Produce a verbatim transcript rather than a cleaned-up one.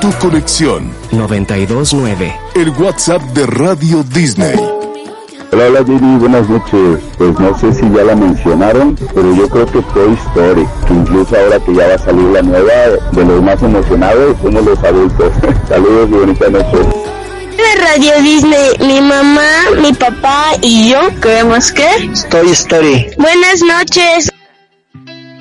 tu conexión. noventa y dos nueve. El WhatsApp de Radio Disney. Hola, hola Didi, buenas noches. Pues no sé si ya la mencionaron, pero yo creo que Toy Story, que incluso ahora que ya va a salir la nueva, de los más emocionados somos los adultos. Saludos y bonita noche. De Radio Disney, mi mamá, mi papá y yo creemos que Toy Story. Buenas noches.